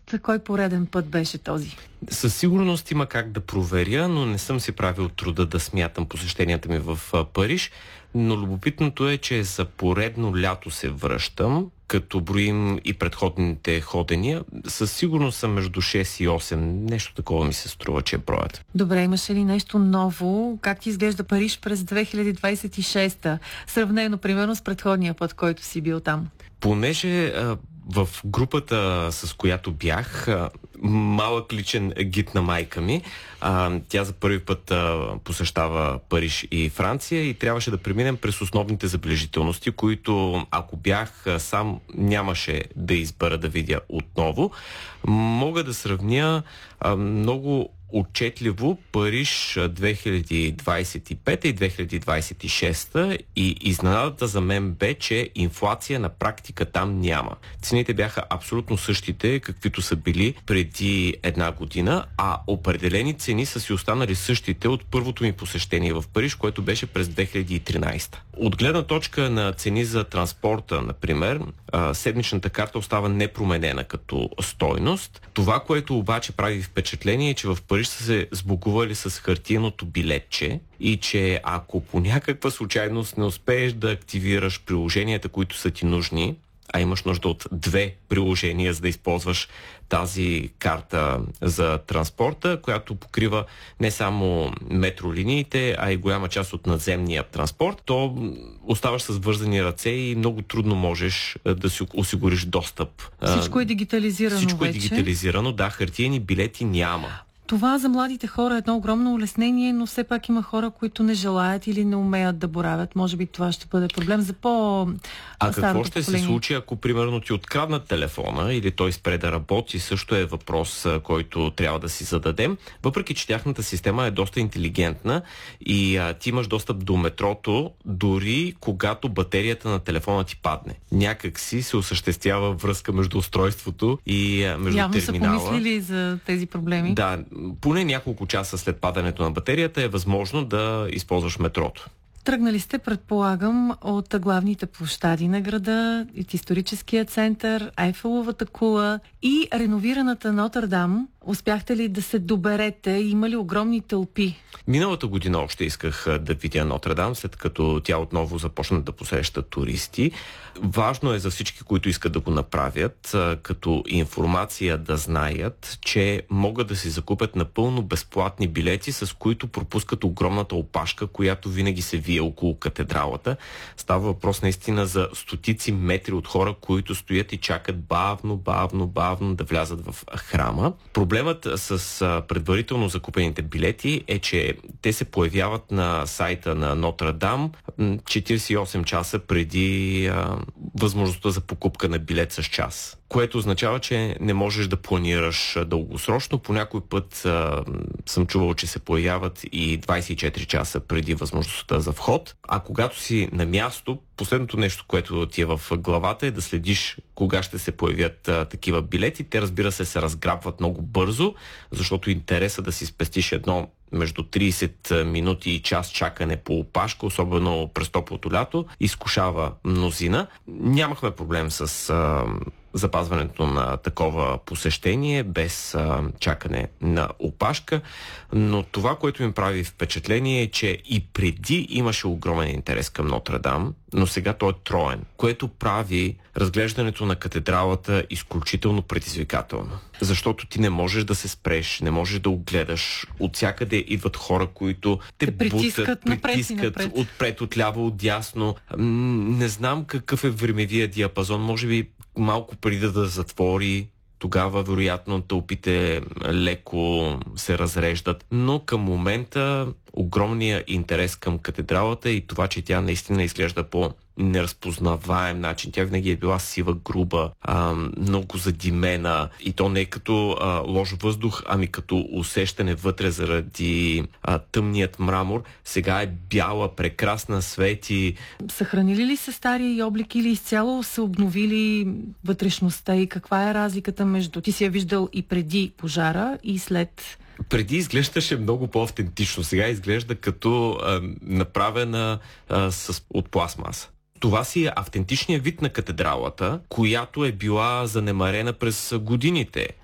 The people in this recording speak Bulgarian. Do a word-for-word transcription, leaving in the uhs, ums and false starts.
кой пореден път беше този? Със сигурност има как да проверя, но не съм си правил труда да смятам посещенията ми в Париж. Но любопитното е, че за поредно лято се връщам, като броим и предходните ходения. Със сигурност съм между шест и осем. Нещо такова ми се струва, че е броят. Добре, имаше ли нещо ново? Как ти изглежда Париж през две хиляди двадесет и шеста? Сравнено, примерно, с предходния път, който си бил там. Понеже а, в групата, с която бях, а, малък личен гид на майка ми, а, тя за първи път а, посещава Париж и Франция и трябваше да преминем през основните забележителности, които ако бях а, сам, нямаше да избера да видя отново. Мога да сравня а, много отчетливо Париж две хиляди двадесет и пета и две хиляди двадесет и шеста и изненадата за мен бе, че инфлация на практика там няма. Цените бяха абсолютно същите, каквито са били преди една година, а определени цени са си останали същите от първото ми посещение в Париж, което беше през две хиляди и тринадесета. От гледна точка на цени за транспорта, например, седмичната карта остава непроменена като стойност. Това, което обаче прави впечатление е, че в Париж са се сбогували с хартиеното билетче и че ако по някаква случайност не успееш да активираш приложенията, които са ти нужни, а имаш нужда от две приложения, за да използваш тази карта за транспорта, която покрива не само метролиниите, а и голяма част от надземния транспорт, то оставаш с вързани ръце и много трудно можеш да си осигуриш достъп. Всичко е дигитализирано Всичко вече. е дигитализирано, да, хартиени билети няма. Това за младите хора е едно огромно улеснение, но все пак има хора, които не желаят или не умеят да боравят. Може би това ще бъде проблем за по А какво ще се случи, ако примерно ти откраднат телефона или той спре да работи, също е въпрос, който трябва да си зададем. Въпреки че тяхната система е доста интелигентна и а, ти имаш достъп до метрото, дори когато батерията на телефона ти падне. Някак си се осъществява връзка между устройството и а, между Явно терминала. Явно са помислили за тези проблеми. Да, поне няколко часа след падането на батерията е възможно да използваш метрото. Тръгнали сте, предполагам, от главните площади на града, от историческия център, Айфеловата кула и реновираната Нотр-Дам. Успяхте ли да се доберете? Има ли огромни тълпи? Миналата година още исках да видя Нотр-Дам, след като тя отново започна да посреща туристи. Важно е за всички, които искат да го направят, като информация да знаят, че могат да си закупят напълно безплатни билети, с които пропускат огромната опашка, която винаги се вие около катедралата. Става въпрос наистина за стотици метри от хора, които стоят и чакат бавно, бавно, бавно да влязат в храма. Проблемът с предварително закупените билети е, че те се появяват на сайта на Нотр-Дам четиридесет и осем часа преди а, възможността за покупка на билет с час. Което означава, че не можеш да планираш дългосрочно. По някой път а, съм чувал, че се появяват и двадесет и четири часа преди възможността за вход. А когато си на място, последното нещо, което ти е в главата е да следиш кога ще се появят а, такива билети. Те, разбира се, се разграбват много бързо, защото интереса да си спестиш едно между тридесет минути и час чакане по опашка, особено през топлото лято, изкушава мнозина. Нямахме проблем с а, запазването на такова посещение без а, чакане на опашка, но това, което ми прави впечатление е, че и преди имаше огромен интерес към Нотр-Дам, но сега той е троен, което прави разглеждането на катедралата изключително предизвикателно. Защото ти не можеш да се спреш, не можеш да огледаш. От всякъде идват хора, които те, те притискат, бутат, притискат отпред, отляво, отдясно. Не знам какъв е времевия диапазон, може би малко преди да затвори, тогава вероятно тълпите леко се разреждат, но към момента огромния интерес към катедралата и това, че тя наистина изглежда по неразпознаваем начин. Тя винаги е била сива, груба, а, много задимена и то не като а, лош въздух, ами като усещане вътре заради а, тъмният мрамор. Сега е бяла, прекрасна, свети. Съхранили ли се стария облик или изцяло са обновили вътрешността и каква е разликата между... Ти си я виждал и преди пожара и след... Преди изглеждаше много по-автентично. Сега изглежда като а, направена а, с, от пластмаса. Това си е автентичният вид на катедралата, която е била занемарена през годините.